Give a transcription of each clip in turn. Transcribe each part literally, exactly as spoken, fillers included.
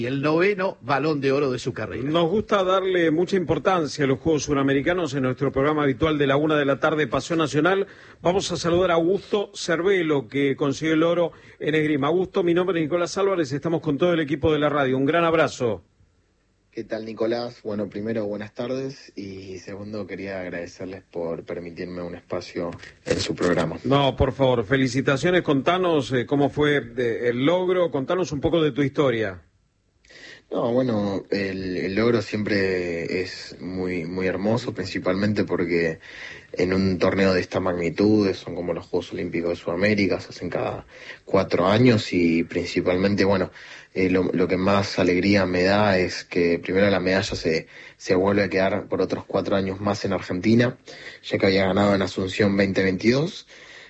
y el noveno Balón de Oro de su carrera. Nos gusta darle mucha importancia a los Juegos Suramericanos en nuestro programa habitual de la una de la tarde, Pasión Nacional. Vamos a saludar a Augusto Cervelo, que consiguió el oro en esgrima. Augusto, mi nombre es Nicolás Álvarez, estamos con todo el equipo de la radio. Un gran abrazo. ¿Qué tal, Nicolás? Bueno, primero, buenas tardes, y segundo, quería agradecerles por permitirme un espacio en su programa. No, por favor, felicitaciones, contanos eh, cómo fue de, el logro, contanos un poco de tu historia. No, bueno, el, el logro siempre es muy, muy hermoso, principalmente porque en un torneo de esta magnitud, son como los Juegos Olímpicos de Sudamérica, se hacen cada cuatro años y principalmente, bueno, eh, lo, lo que más alegría me da es que primero la medalla se, se vuelve a quedar por otros cuatro años más en Argentina, ya que había ganado en Asunción veinte veintidós.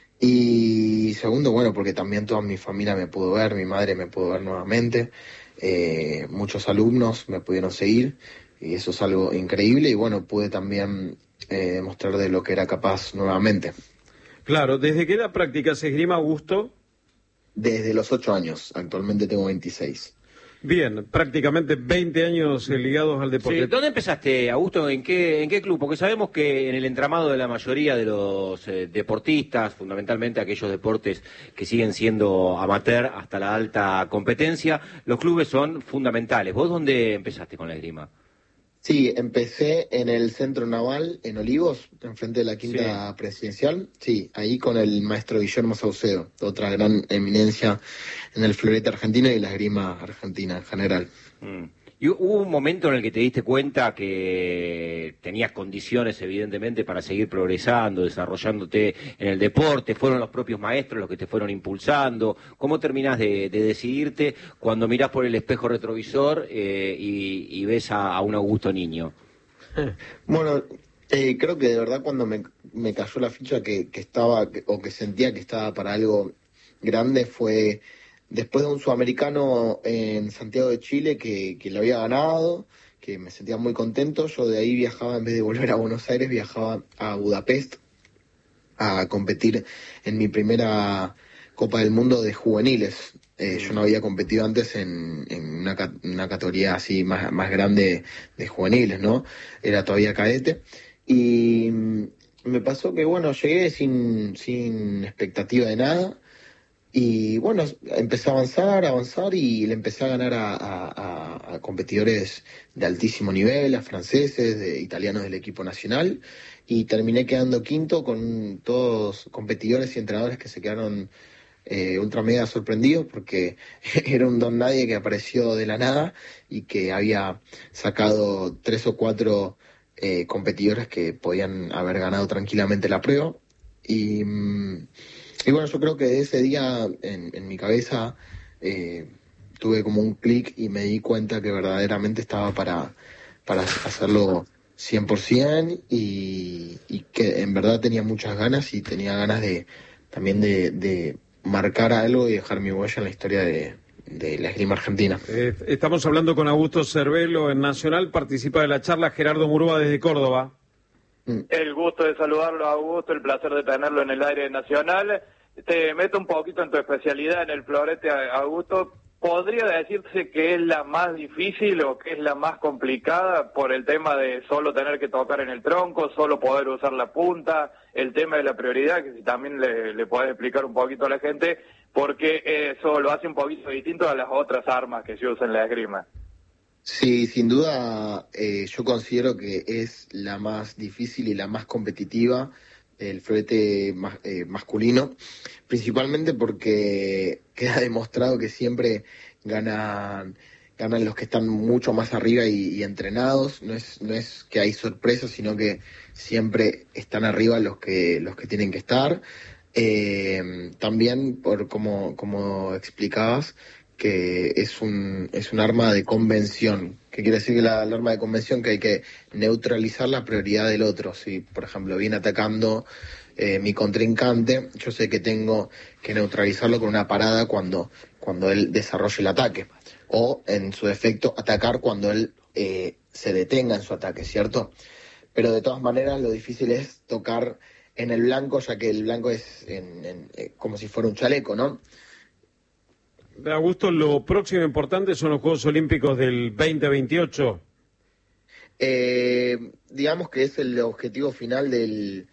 Y segundo, bueno, porque también toda mi familia me pudo ver, mi madre me pudo ver nuevamente. Eh, muchos alumnos me pudieron seguir y eso es algo increíble y bueno, pude también eh, demostrar de lo que era capaz nuevamente. Claro, ¿desde qué edad practicas esgrima, Augusto? Desde los ocho años, actualmente tengo veintiséis. Bien, prácticamente veinte años eh, ligados al deporte. Sí. ¿Dónde empezaste, Augusto? ¿En qué, en qué club? Porque sabemos que en el entramado de la mayoría de los eh, deportistas, fundamentalmente aquellos deportes que siguen siendo amateur hasta la alta competencia, los clubes son fundamentales. ¿Vos dónde empezaste con la esgrima? Sí, empecé en el Centro Naval, en Olivos, enfrente de la Quinta Sí. Presidencial. Sí, ahí con el maestro Guillermo Saucedo, otra gran eminencia en el florete argentino y la esgrima argentina en general. Mm. ¿Y hubo un momento en el que te diste cuenta que tenías condiciones, evidentemente, para seguir progresando, desarrollándote en el deporte? ¿Fueron los propios maestros los que te fueron impulsando? ¿Cómo terminás de, de decidirte cuando mirás por el espejo retrovisor eh, y, y ves a, a un Augusto niño? Bueno, eh, creo que de verdad cuando me, me cayó la ficha que, que estaba, que- o que sentía que estaba para algo grande fue después de un sudamericano en Santiago de Chile que, que lo había ganado, que me sentía muy contento. Yo de ahí viajaba, en vez de volver a Buenos Aires, viajaba a Budapest a competir en mi primera Copa del Mundo de juveniles. Eh, yo no había competido antes en, en una, ca- una categoría así más, más grande de juveniles, ¿no? Era todavía cadete. Y mm, me pasó que, bueno, llegué sin, sin expectativa de nada. Y bueno, empecé a avanzar, a avanzar y le empecé a ganar a, a- a- a competidores de altísimo nivel, a franceses, de italianos del equipo nacional, y terminé quedando quinto con todos competidores y entrenadores que se quedaron eh, ultra mega sorprendidos porque era un don nadie que apareció de la nada y que había sacado tres o cuatro eh, competidores que podían haber ganado tranquilamente la prueba. Y, mm, y bueno, yo creo que ese día en, en mi cabeza eh, tuve como un clic y me di cuenta que verdaderamente estaba para, para hacerlo cien por ciento y, y que en verdad tenía muchas ganas y tenía ganas de también de, de marcar algo y dejar mi huella en la historia de, de la esgrima argentina. Eh, estamos hablando con Augusto Cervelo en Nacional, participa de la charla Gerardo Murúa desde Córdoba. El gusto de saludarlo, Augusto, el placer de tenerlo en el aire nacional. Te meto un poquito en tu especialidad en el florete, Augusto. ¿Podría decirse que es la más difícil o que es la más complicada por el tema de solo tener que tocar en el tronco, solo poder usar la punta, el tema de la prioridad, que si también le, le podés explicar un poquito a la gente, porque eso lo hace un poquito distinto a las otras armas que se usan en la esgrima? Sí, sin duda, eh, yo considero que es la más difícil y la más competitiva el florete mas- eh, masculino, principalmente porque queda demostrado que siempre ganan, ganan los que están mucho más arriba y, y entrenados. No es, no es que hay sorpresas, sino que siempre están arriba los que, los que tienen que estar. Eh, también, por como, como explicabas, que es un, es un arma de convención. ¿Qué quiere decir que la, la arma de convención? Que hay que neutralizar la prioridad del otro. Si, por ejemplo, viene atacando eh, mi contrincante, yo sé que tengo que neutralizarlo con una parada cuando, cuando él desarrolle el ataque. O, en su defecto, atacar cuando él eh, se detenga en su ataque, ¿cierto? Pero de todas maneras lo difícil es tocar en el blanco, ya que el blanco es en, en, eh, como si fuera un chaleco, ¿no? Augusto, lo próximo importante son los Juegos Olímpicos del veinte veintiocho. Eh, digamos que es el objetivo final del,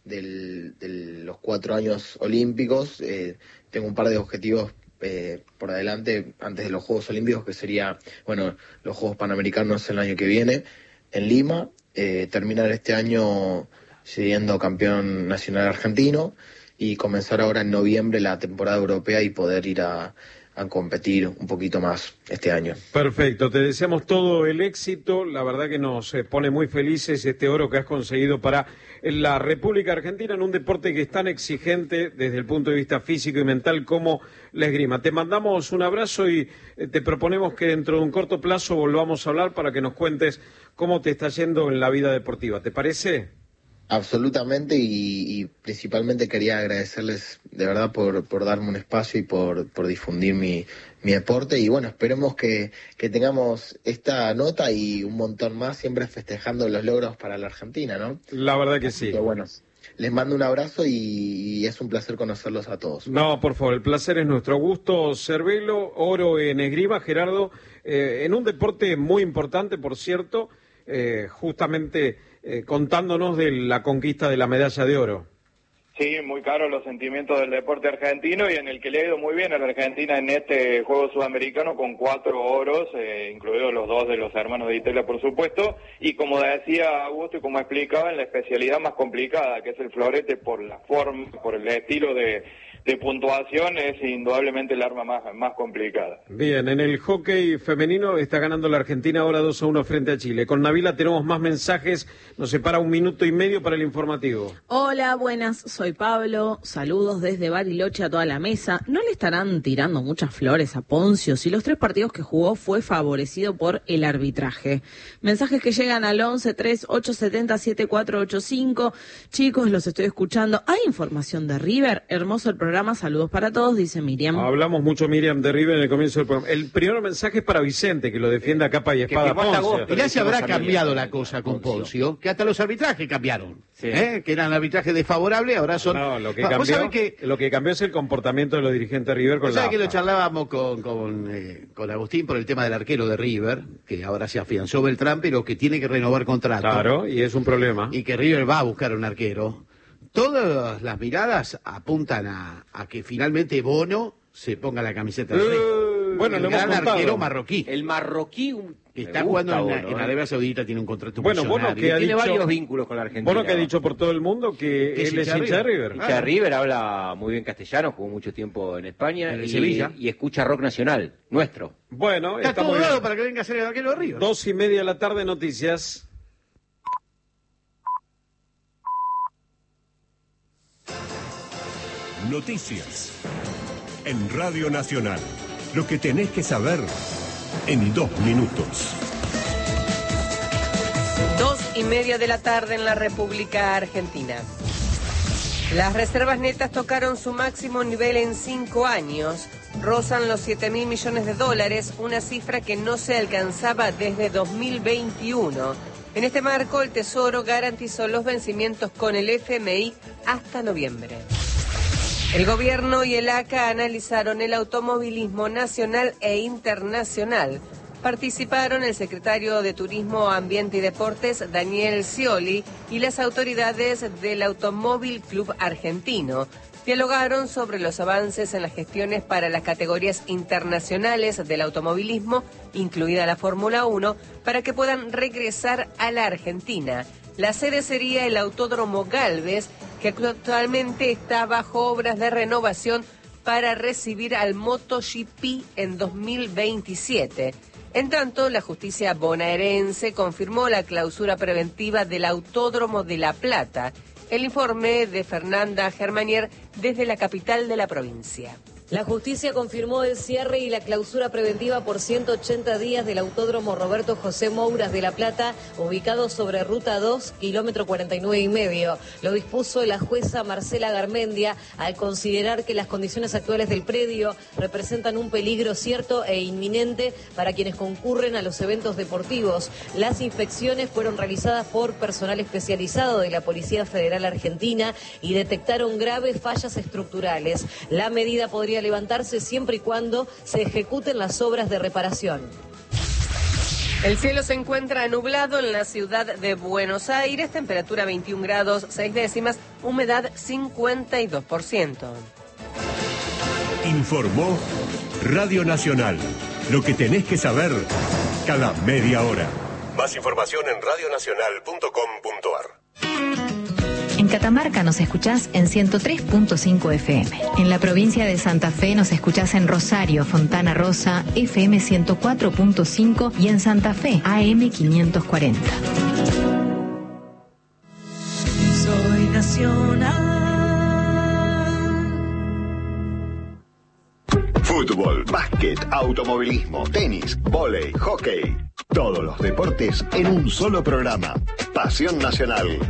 del, de los cuatro años olímpicos. Eh, tengo un par de objetivos eh, por adelante antes de los Juegos Olímpicos, que sería, bueno, los Juegos Panamericanos el año que viene en Lima, eh, terminar este año siendo campeón nacional argentino y comenzar ahora en noviembre la temporada europea y poder ir a, a competir un poquito más este año. Perfecto, te deseamos todo el éxito, la verdad que nos eh, pone muy felices este oro que has conseguido para la República Argentina en un deporte que es tan exigente desde el punto de vista físico y mental como la esgrima. Te mandamos un abrazo y eh, te proponemos que dentro de un corto plazo volvamos a hablar para que nos cuentes cómo te está yendo en la vida deportiva, ¿te parece? Absolutamente, y, y principalmente quería agradecerles de verdad por, por darme un espacio y por, por difundir mi, mi deporte, y bueno, esperemos que, que tengamos esta nota y un montón más, siempre festejando los logros para la Argentina, ¿no? La verdad que sí. Pero bueno, les mando un abrazo y, y es un placer conocerlos a todos. No, por favor, el placer es nuestro. Augusto Cervelo, oro en esgrima, Gerardo, eh, en un deporte muy importante, por cierto, eh, justamente eh, contándonos de la conquista de la medalla de oro. Sí, muy caros los sentimientos del deporte argentino y en el que le ha ido muy bien a la Argentina en este juego sudamericano con cuatro oros, eh, incluidos los dos de los hermanos de Itela, por supuesto, y como decía Augusto y como explicaba, en la especialidad más complicada, que es el florete, por la forma, por el estilo de, de puntuación, es indudablemente el arma más, más complicada. Bien, en el hockey femenino está ganando la Argentina ahora dos a uno frente a Chile. Con Nabila tenemos más mensajes, nos separa un minuto y medio para el informativo. Hola, buenas, soy Pablo, saludos desde Bariloche a toda la mesa. ¿No le estarán tirando muchas flores a Poncio si los tres partidos que jugó fue favorecido por el arbitraje? Mensajes que llegan al once tres ocho siete cero siete cuatro ocho cinco. Chicos, los estoy escuchando. ¿Hay información de River? Hermoso el programa, saludos para todos, dice Miriam. Hablamos mucho, Miriam, de River en el comienzo del programa. El primer mensaje es para Vicente, que lo defiende a capa y espada. Poncio. Mirá si habrá cambiado la cosa con Poncio, que hasta los arbitrajes cambiaron, sí. ¿eh? Que eran arbitrajes desfavorables, ahora son... No, lo que, cambió, que, lo que cambió es el comportamiento de los dirigentes de River con la ¿sabes que lo charlábamos con, con, eh, con Agustín por el tema del arquero de River, que ahora se afianzó Beltrán, pero que tiene que renovar contrato? Claro, y es un problema. Y que River va a buscar un arquero. Todas las miradas apuntan a, a que finalmente Bono se ponga la camiseta de River. Uh, bueno, el lo gran hemos arquero marroquí. El marroquí... Que está jugando en, Bono, en Arabia Saudita, tiene un contrato bueno, Bono que ha tiene dicho, varios vínculos con la Argentina. Bono que ha dicho por todo el mundo que, que él es hincha de River. Hincha de River, habla muy bien castellano, jugó mucho tiempo en España en y, Sevilla. y escucha rock nacional, nuestro. Bueno, está todo dado para que venga a ser el arquero de River. Dos y media de la tarde, noticias. Noticias en Radio Nacional. Lo que tenés que saber en dos minutos. Dos y media de la tarde en la República Argentina. Las reservas netas tocaron su máximo nivel en cinco años. Rozan los siete mil millones de dólares, una cifra que no se alcanzaba desde dos mil veintiuno. En este marco, el Tesoro garantizó los vencimientos con el F M I hasta noviembre. El gobierno y el A C A analizaron el automovilismo nacional e internacional. Participaron el secretario de Turismo, Ambiente y Deportes, Daniel Scioli, y las autoridades del Automóvil Club Argentino. Dialogaron sobre los avances en las gestiones para las categorías internacionales del automovilismo, incluida la Fórmula uno, para que puedan regresar a la Argentina. La sede sería el Autódromo Gálvez, que actualmente está bajo obras de renovación para recibir al MotoGP en dos mil veintisiete. En tanto, la justicia bonaerense confirmó la clausura preventiva del Autódromo de La Plata. El informe de Fernanda Germanier desde la capital de la provincia. La justicia confirmó el cierre y la clausura preventiva por ciento ochenta días del Autódromo Roberto José Mouras de La Plata, ubicado sobre Ruta dos, kilómetro cuarenta y nueve y medio. Lo dispuso la jueza Marcela Garmendia al considerar que las condiciones actuales del predio representan un peligro cierto e inminente para quienes concurren a los eventos deportivos. Las inspecciones fueron realizadas por personal especializado de la Policía Federal Argentina y detectaron graves fallas estructurales. La medida podría a levantarse siempre y cuando se ejecuten las obras de reparación. El cielo se encuentra nublado en la ciudad de Buenos Aires, temperatura veintiún grados seis décimas, humedad cincuenta y dos por ciento. Informó Radio Nacional. Lo que tenés que saber cada media hora. Más información en radionacional punto com punto ar. En Catamarca nos escuchás en ciento tres punto cinco F M. En la provincia de Santa Fe nos escuchás en Rosario, Fontana Rosa, F M ciento cuatro punto cinco y en Santa Fe, A M quinientos cuarenta. Soy nacional. Fútbol, básquet, automovilismo, tenis, vóley, hockey. Todos los deportes en un solo programa. Pasión Nacional.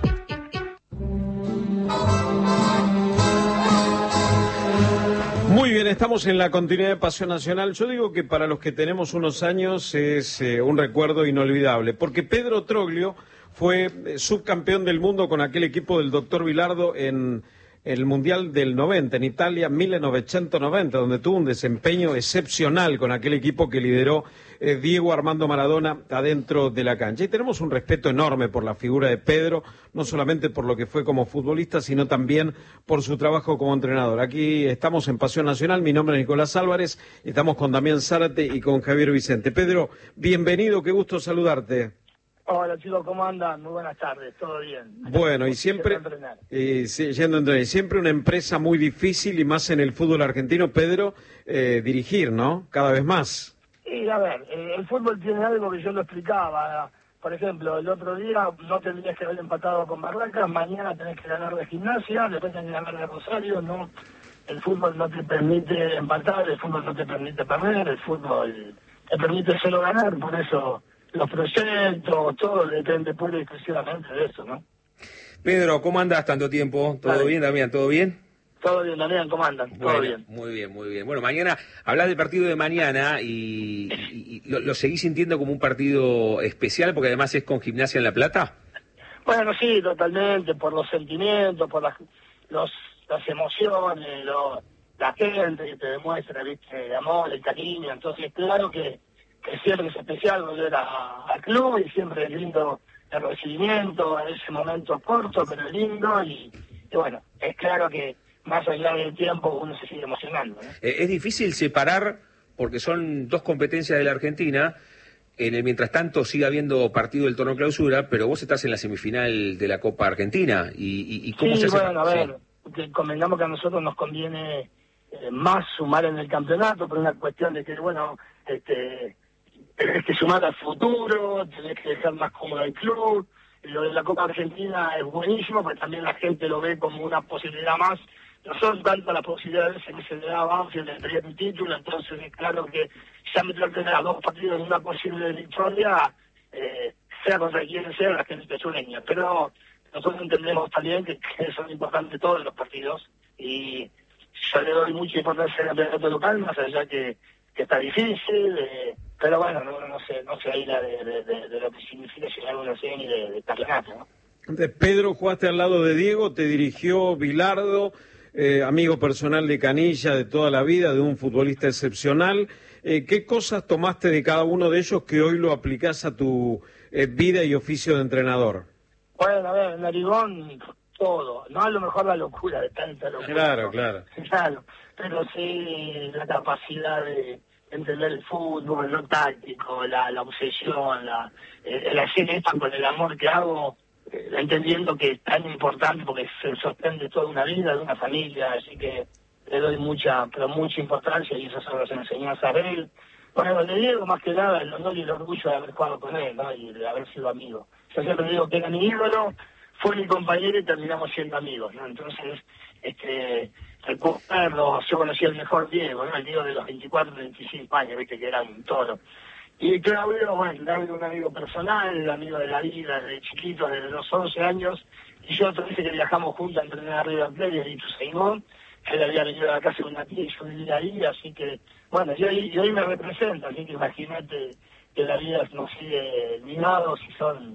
Muy bien, estamos en la continuidad de Pasión Nacional. Yo digo que para los que tenemos unos años es eh, un recuerdo inolvidable, porque Pedro Troglio fue eh, subcampeón del mundo con aquel equipo del doctor Bilardo en el Mundial del noventa, en Italia, mil novecientos noventa, donde tuvo un desempeño excepcional con aquel equipo que lideró eh, Diego Armando Maradona adentro de la cancha. Y tenemos un respeto enorme por la figura de Pedro, no solamente por lo que fue como futbolista, sino también por su trabajo como entrenador. Aquí estamos en Pasión Nacional, mi nombre es Nicolás Álvarez, estamos con Damián Zárate y con Javier Vicente. Pedro, bienvenido, qué gusto saludarte. Hola chicos, ¿cómo andan? Muy buenas tardes, todo bien. Bueno, y siempre, eh, sí, yendo a entrenar, siempre una empresa muy difícil y más en el fútbol argentino, Pedro, eh, dirigir, ¿no? Cada vez más. Y a ver, eh, el fútbol tiene algo que yo lo explicaba. Por ejemplo, el otro día no tendrías que haber empatado con Barracas, mañana tenés que ganar de Gimnasia, después tenés que ganar de Rosario, no. El fútbol no te permite empatar, el fútbol no te permite perder, el fútbol te permite solo ganar, por eso los proyectos, todo depende pura y exclusivamente de eso, ¿no? Pedro, ¿cómo andás tanto tiempo? ¿Todo Dale. bien, Damián? ¿Todo bien? Todo bien, Damián, ¿cómo andan? Todo bueno, bien. Muy bien, muy bien. Bueno, mañana, hablás del partido de mañana y, y, y lo, lo seguís sintiendo como un partido especial porque además es con Gimnasia en La Plata. Bueno, sí, totalmente, por los sentimientos, por las, los, las emociones, lo, la gente que te demuestra, ¿viste? El amor, el cariño, entonces claro que que siempre es especial volver al club y siempre es lindo el recibimiento en ese momento corto, pero lindo y, y bueno, es claro que más allá del tiempo uno se sigue emocionando, ¿no? Eh, es difícil separar, porque son dos competencias de la Argentina, en el mientras tanto sigue habiendo partido del torneo clausura, pero vos estás en la semifinal de la Copa Argentina y, y, y ¿cómo sí, se hace? Bueno, a ver, sí. que convengamos que a nosotros nos conviene eh, más sumar en el campeonato por una cuestión de que, bueno, este... tenés que sumar al futuro, tenés que dejar más cómodo el club. Lo de la Copa Argentina es buenísimo, pero también la gente lo ve como una posibilidad más. No son tantas las posibilidades que se le da a Banfield de tener un título, entonces es claro que ya meterte a dos partidos en una posible victoria, eh, sea contra quien sea, la gente sueña. Pero nosotros entendemos también que, que son importantes todos los partidos y yo le doy mucha importancia al campeonato local, más allá que, que está difícil, eh, pero bueno, no, no se no se aísla de, de, de, de lo que significa llegar a una semi de, de campeonato, ¿no? Pedro, jugaste al lado de Diego, te dirigió Bilardo, eh, amigo personal de Canilla de toda la vida, de un futbolista excepcional. Eh, ¿Qué cosas tomaste de cada uno de ellos que hoy lo aplicás a tu eh, vida y oficio de entrenador? Bueno, a ver, Narigón, todo, no a lo mejor la locura de tanta locura. Claro, ¿no? claro. Claro, pero sí la capacidad de entender el fútbol, lo táctico, la, la obsesión, la, eh, el hacer esto con el amor que hago, eh, entendiendo que es tan importante porque se sostiene toda una vida, de una familia, así que le doy mucha, pero mucha importancia y esas son las enseñanzas de él. Bueno, le digo más que nada el honor y el orgullo de haber jugado con él, ¿no? Y de haber sido amigo. Yo siempre digo que era mi ídolo, fue mi compañero y terminamos siendo amigos, ¿no? Entonces, este, recuerdo, yo conocí al mejor Diego, ¿no? El Diego de los veinticuatro, veinticinco años, viste que era un toro. Y Claudio, bueno, Claudio un amigo personal, amigo de la vida, desde chiquito, desde los once años, y yo otra vez que viajamos juntos a entrenar a River Plate, y Dicho Seimón, él había venido a la casa de una tía y yo vivía ahí, así que, bueno, y hoy, y hoy me representa, así que imagínate que la vida nos sigue ligados y son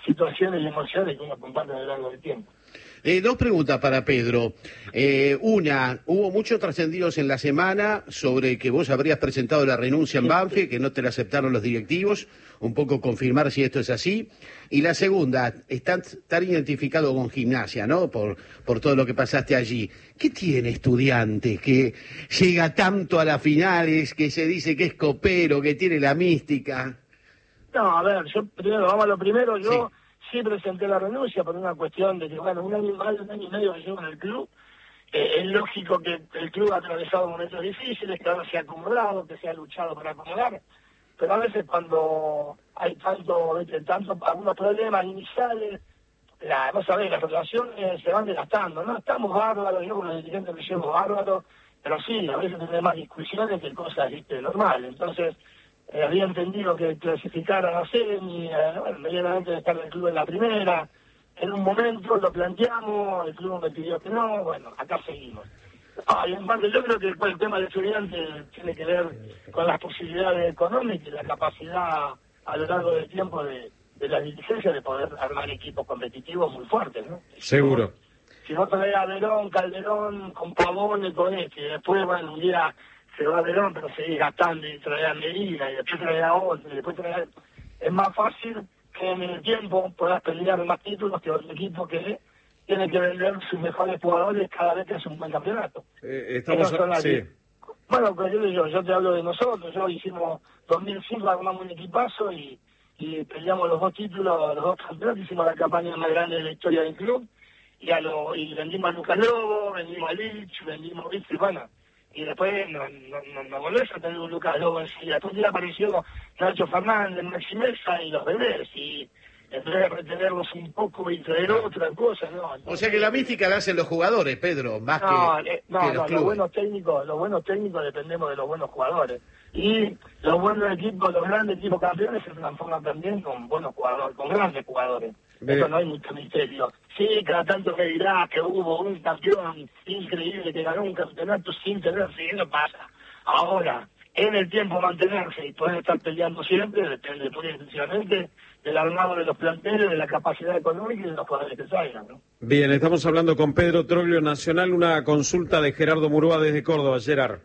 situaciones y emociones que uno comparte a lo largo del tiempo. Eh, dos preguntas para Pedro. Eh, una, hubo muchos trascendidos en la semana sobre que vos habrías presentado la renuncia en Banfield, que no te la aceptaron los directivos, un poco confirmar si esto es así. Y la segunda, estás tan identificado con Gimnasia, ¿no? Por, por todo lo que pasaste allí. ¿Qué tiene Estudiantes que llega tanto a las finales, que se dice que es copero, que tiene la mística? No, a ver, yo primero, vamos a lo primero, yo... Sí. Sí presenté la renuncia por una cuestión de que, bueno, un año más, un año y medio que llevo en el club. Eh, es lógico que el club ha atravesado momentos difíciles, que ahora se ha acomodado, que se ha luchado para acomodar. Pero a veces cuando hay tanto, ¿viste? tanto algunos problemas iniciales, la, vos sabés, las relaciones se van desgastando, ¿no? Estamos bárbaros, yo con los dirigentes me llevo bárbaros, pero sí, a veces tenemos más discusiones que cosas, ¿viste? Normales. Entonces, Eh, había entendido que clasificar a la semi, eh, bueno, medianamente de estar del club en la primera. En un momento lo planteamos, el club me pidió que no, bueno, acá seguimos. Ah, y en parte yo creo que pues, el tema del estudiante tiene que ver con las posibilidades económicas y la capacidad a lo largo del tiempo de, de la dirigencia de poder armar equipos competitivos muy fuertes, ¿no? Seguro. Si no trae a Verón, Calderón, con Pavón y con este, y después, bueno, un día se va a Verón, pero seguir gastando y traer a Medina, y después traer a otro, y después traer... Es más fácil que en el tiempo puedas pelear más títulos que otro equipo que tiene que vender sus mejores jugadores cada vez que hace un buen campeonato. Eh, estamos a... sí. Bueno, pues yo, yo, yo te hablo de nosotros, yo hicimos dos mil cinco, armamos un equipazo y, y peleamos los dos títulos, los dos campeonatos, hicimos la campaña más grande de la historia del club, y, a lo, y vendimos a Lucas Lobo, vendimos a Lich, vendimos a y bueno... Y después no, no, no, no volvés a tener un Lucas Lobo enseguida. Después ya apareció Nacho Fernández, Maxi Mesa y los bebés. Y en vez de retenerlos un poco y traer otra cosa, ¿no? Entonces, o sea que la mística la hacen los jugadores, Pedro, más no, que, eh, no, que no, los los clubes. buenos técnicos, los buenos técnicos dependemos de los buenos jugadores. Y los buenos equipos, los grandes equipos campeones se transforman también con buenos jugadores, con grandes jugadores. Bien. Eso no hay mucho misterio. Sí, cada tanto me dirá que hubo un campeón increíble que ganó un campeonato sin tener, sí, eso pasa. Ahora, en el tiempo mantenerse y poder estar peleando siempre, depende muy exclusivamente del armado de los planteles, de la capacidad económica y de los jugadores que salgan, ¿no? Bien, estamos hablando con Pedro Troglio Nacional, una consulta de Gerardo Murúa desde Córdoba. Gerard.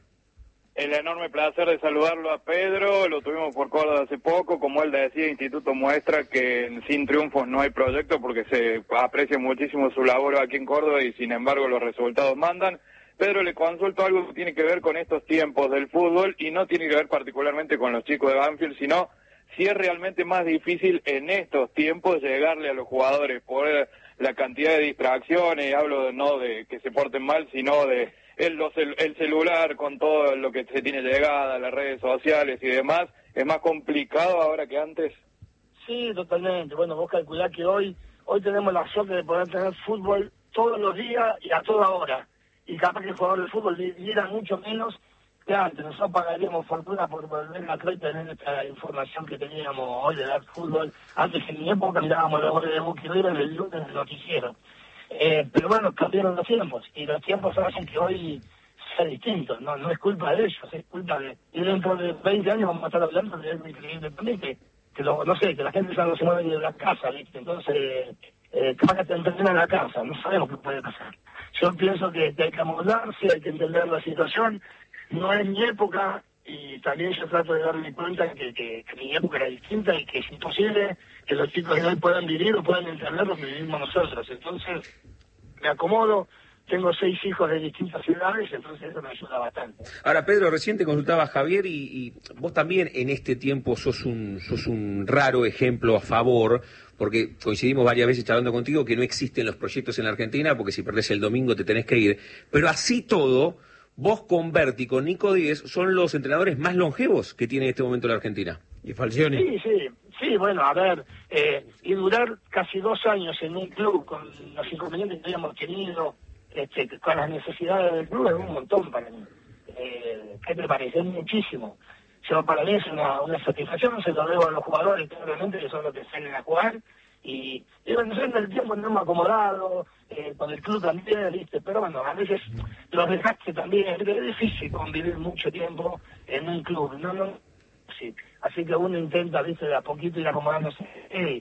El enorme placer de saludarlo a Pedro, lo tuvimos por Córdoba hace poco, como él decía, Instituto muestra que sin triunfos no hay proyecto porque se aprecia muchísimo su labor aquí en Córdoba y sin embargo los resultados mandan. Pedro, le consulto algo que tiene que ver con estos tiempos del fútbol y no tiene que ver particularmente con los chicos de Banfield, sino si es realmente más difícil en estos tiempos llegarle a los jugadores por la cantidad de distracciones, hablo no de que se porten mal, sino de el, los, el celular con todo lo que se tiene llegada, las redes sociales y demás, ¿es más complicado ahora que antes? Sí, totalmente. Bueno, vos calculás que hoy hoy tenemos la suerte de poder tener fútbol todos los días y a toda hora. Y capaz que el jugador de fútbol diera mucho menos que antes. Nosotros pagaríamos fortuna por volver a y tener esta información que teníamos hoy de dar fútbol. Antes, en mi época, mirábamos los goles de Boca y River el lunes de lo que hicieron. Eh, pero bueno, cambiaron los tiempos, y los tiempos hacen que hoy sea distinto, no no es culpa de ellos, es culpa de... Y dentro de veinte años vamos a estar hablando de algo increíble también, que, que lo, no sé, que la gente ya no se mueve ni de la casa, ¿viste? Entonces, eh, capaz que te entrenan en la casa, no sabemos qué puede pasar. Yo pienso que hay que amoldarse, hay que entender la situación, no es mi época, y también yo trato de darme cuenta que, que, que mi época era distinta y que es imposible que los chicos de hoy puedan vivir o puedan entender lo que vivimos nosotros. Entonces, me acomodo, tengo seis hijos de distintas ciudades, entonces eso me ayuda bastante. Ahora, Pedro, recién te consultaba a Javier y, y vos también en este tiempo sos un, sos un raro ejemplo a favor, porque coincidimos varias veces charlando contigo que no existen los proyectos en la Argentina, porque si perdés el domingo te tenés que ir. Pero así todo, vos con Berti, con Nico Díez, son los entrenadores más longevos que tiene en este momento la Argentina. Y Falcioni. Sí, sí, sí, bueno, a ver, eh, y durar casi dos años en un club con los inconvenientes que habíamos tenido, este, con las necesidades del club, es un montón para mí. Eh, ¿Qué te parece? Es muchísimo. Yo, para mí es una, una satisfacción, se lo debo a los jugadores, claramente, que son los que salen a jugar. Y, y bueno, en el tiempo no me he acomodado, eh, con el club también, ¿viste? Pero bueno, a veces los dejaste también, es difícil convivir mucho tiempo en un club, no, no, sí. Así que uno intenta, ¿viste? De a poquito ir acomodándose. Eh,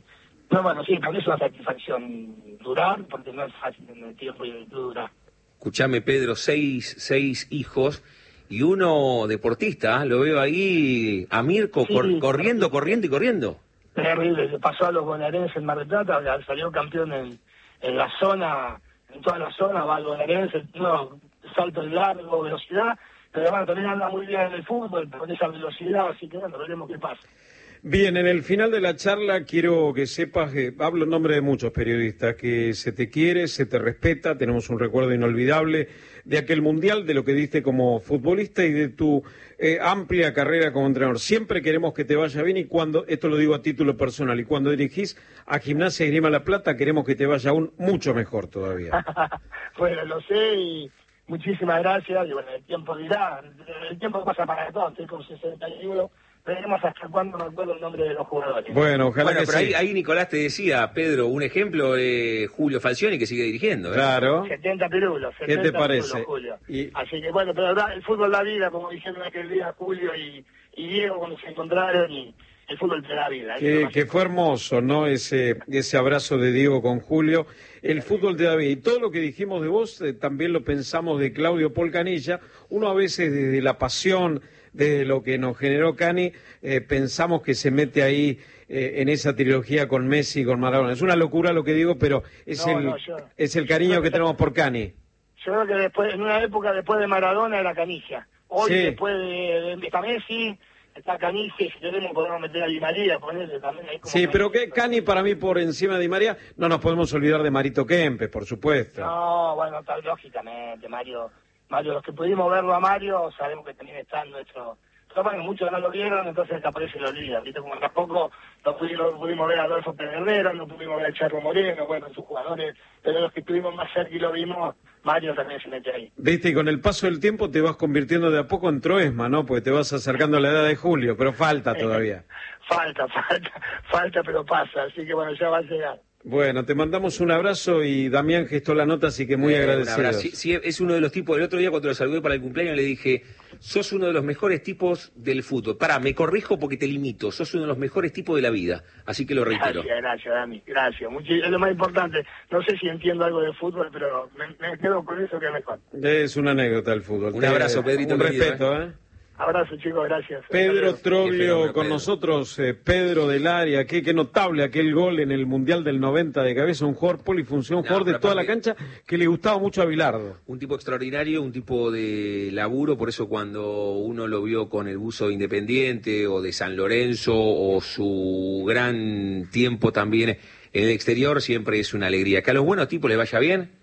No, bueno, sí, para mí es una satisfacción durar, porque no es fácil en el tiempo y el durar. Escuchame, Pedro, seis, seis hijos y uno deportista, ¿eh? Lo veo ahí a Mirko Sí, cor- corriendo, sí. corriendo y corriendo. Terrible, le pasó a los bonaerenses en Mar del Plata, salió campeón en, en la zona, en toda la zona, va al bonaerense, no, salto en largo, velocidad, pero bueno, también anda muy bien en el fútbol, con esa velocidad, así que bueno, veremos qué pasa. Bien, en el final de la charla quiero que sepas, que hablo en nombre de muchos periodistas, que se te quiere, se te respeta, tenemos un recuerdo inolvidable de aquel mundial, de lo que diste como futbolista y de tu eh, amplia carrera como entrenador. Siempre queremos que te vaya bien y cuando, esto lo digo a título personal, y cuando dirigís a Gimnasia y Esgrima La Plata queremos que te vaya aún mucho mejor todavía. Bueno, lo sé y muchísimas gracias, y bueno, el tiempo dirá, el tiempo pasa para todos, estoy con sesenta y uno, veremos hasta cuándo me acuerdo el nombre de los jugadores. Bueno, ojalá Bueno, que pero sí. ahí, ahí Nicolás te decía, Pedro, un ejemplo de Julio Falcioni que sigue dirigiendo. ¿eh? Claro. setenta pirulos, ¿Qué setenta te parece? pirulos, Julio. Y- Así que bueno, pero da- el fútbol da vida, como dijeron aquel día Julio y, y Diego cuando se encontraron, y el fútbol te da vida. Eso es lo Que, más que fue hermoso, ¿no? Ese, ese abrazo de Diego con Julio. El fútbol de David. Y todo lo que dijimos de vos, eh, también lo pensamos de Claudio Polcanilla. Uno a veces desde la pasión, desde lo que nos generó Cani, eh, pensamos que se mete ahí eh, en esa trilogía con Messi y con Maradona. Es una locura lo que digo, pero es, No, el, no, yo- es el cariño que tenemos por Cani. Yo creo que después, en una época después de Maradona era Canigia. Hoy Sí. después de, de está Messi, está Canigia, y si queremos podemos meter a Di María, ponerle también ahí como Sí, Messi. pero que Cani para mí por encima de Di María, no nos podemos olvidar de Marito Kempes, por supuesto. No, bueno, tal, lógicamente, Mario. Mario, los que pudimos verlo a Mario, sabemos que también está en nuestro... Pero bueno, muchos no lo vieron, entonces aparece lo olvida, ¿viste? Como tampoco lo pudimos, pudimos ver a Adolfo Pedernero, no pudimos ver a Charro Moreno, bueno, sus jugadores, pero los que estuvimos más cerca y lo vimos, Mario también se mete ahí. Viste, y con el paso del tiempo te vas convirtiendo de a poco en Troesma, ¿no? Porque te vas acercando a la edad de Julio, pero falta todavía. Falta, falta, falta, pero pasa, así que bueno, ya va a llegar. Bueno, te mandamos un abrazo y Damián gestó la nota, así que muy Eh, un agradecidos. abrazo. Sí, sí, es uno de los tipos. El otro día cuando lo saludé para el cumpleaños le dije, sos uno de los mejores tipos del fútbol. Pará, me corrijo porque te limito. Sos uno de los mejores tipos de la vida. Así que lo reitero. Gracias, gracias, Dami, gracias. Muchi- es lo más importante. No sé si entiendo algo de fútbol, pero me, me quedo con eso que es mejor. Es una anécdota el fútbol. Un Te- abrazo, Pedrito, Un querido, respeto, ¿eh? Abrazo, chicos, gracias. Pedro Hasta luego. Troglio con nosotros, eh, Pedro del área, qué, qué notable aquel gol en el Mundial del noventa de cabeza, un jugador polifunción, un No, jugador de pero toda la aparte- cancha que le gustaba mucho a Bilardo. Un tipo extraordinario, un tipo de laburo, por eso cuando uno lo vio con el buzo de Independiente o de San Lorenzo o su gran tiempo también en el exterior, siempre es una alegría. Que a los buenos tipos les vaya bien,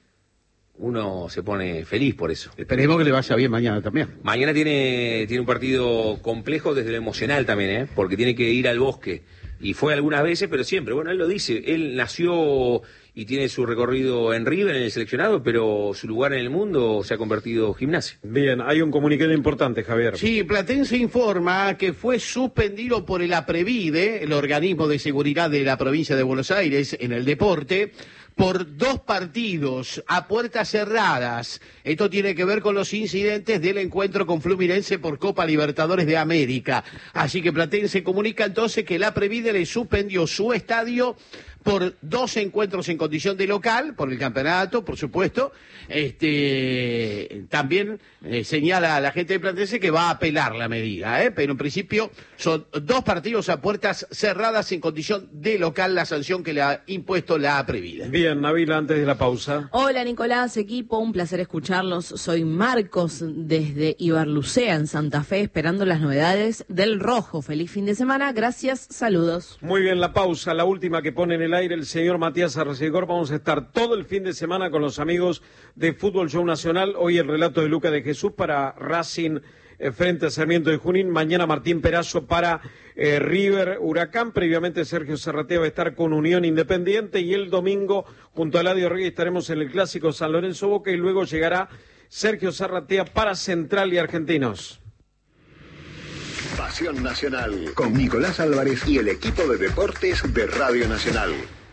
uno se pone feliz por eso. Esperemos que le vaya bien mañana también. Mañana tiene, tiene un partido complejo desde lo emocional también, ¿eh? Porque tiene que ir al bosque. Y fue algunas veces, pero siempre. Bueno, él lo dice. Él nació y tiene su recorrido en River, en el seleccionado, pero su lugar en el mundo se ha convertido en Gimnasia. Bien, hay un comunicado importante, Javier. Sí, Platense informa que fue suspendido por el APREVIDE, el organismo de seguridad de la provincia de Buenos Aires en el deporte, por dos partidos a puertas cerradas. Esto tiene que ver con los incidentes del encuentro con Fluminense por Copa Libertadores de América. Así que Platense comunica entonces que la Previde le suspendió su estadio por dos encuentros en condición de local, por el campeonato, por supuesto. Este, también eh, señala a la gente de Platense que va a apelar la medida, ¿eh? Pero en principio son dos partidos a puertas cerradas en condición de local, la sanción que le ha impuesto la Previde. Bien, Nabila, antes de la pausa. Hola Nicolás, equipo, un placer escucharlos. Soy Marcos desde Ibarlucea, en Santa Fe, esperando las novedades del Rojo. Feliz fin de semana, gracias, saludos. Muy bien, la pausa, la última que pone en el aire el señor Matías Arcegor. Vamos a estar todo el fin de semana con los amigos de Fútbol Show Nacional. Hoy el relato de Luca de Jesús para Racing eh, frente a Sarmiento de Junín. Mañana Martín Perazo para eh, River Huracán. Previamente Sergio Zarratea va a estar con Unión Independiente. Y el domingo, junto a Eladio Reyes, estaremos en el clásico San Lorenzo Boca. Y luego llegará Sergio Zarratea para Central y Argentinos. Pasión Nacional con Nicolás Álvarez y el equipo de deportes de Radio Nacional.